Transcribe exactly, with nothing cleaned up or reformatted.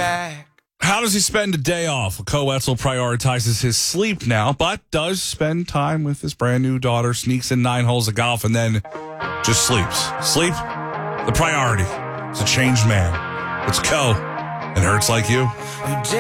back. How does he spend a day off? Well, Co Wetzel prioritizes his sleep now, but does spend time with his brand new daughter, sneaks in nine holes of golf, and then just sleeps. Sleep, the priority. It's a changed man. It's Co, and hurts like you. You